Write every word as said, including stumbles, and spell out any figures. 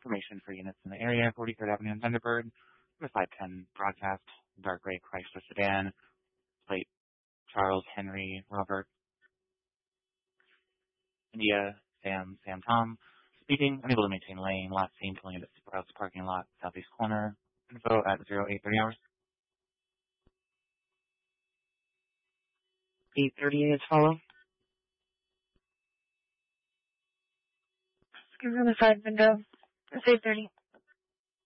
information for units in the area, forty-third Avenue in Thunderbird, number five ten broadcast, dark gray Chrysler sedan, plate Charles Henry Robert India Sam Sam Tom, speeding, unable to maintain lane, last seen pulling into Superhouse parking lot, southeast corner, info at zero eight thirty hours. eight thirty is follow. Give me the side window. It's eight thirty.